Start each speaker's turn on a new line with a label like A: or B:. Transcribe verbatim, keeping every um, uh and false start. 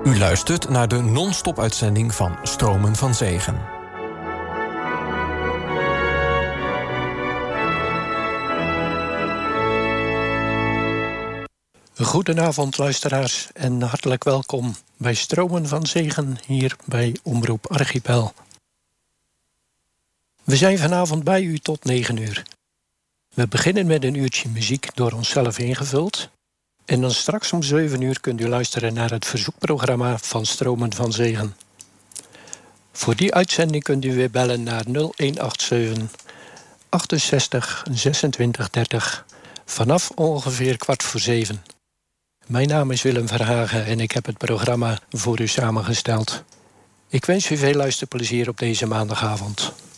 A: U luistert naar de non-stop uitzending van Stromen van Zegen.
B: Goedenavond luisteraars en hartelijk welkom bij Stromen van Zegen hier bij Omroep Archipel. We zijn vanavond bij u tot negen uur. We beginnen met een uurtje muziek door onszelf ingevuld. En dan straks om zeven uur kunt u luisteren naar het verzoekprogramma van Stromen van Zegen. Voor die uitzending kunt u weer bellen naar nul een acht zeven achtenzestig zesentwintig dertig vanaf ongeveer kwart voor zeven. Mijn naam is Willem Verhagen en ik heb het programma voor u samengesteld. Ik wens u veel luisterplezier op deze maandagavond.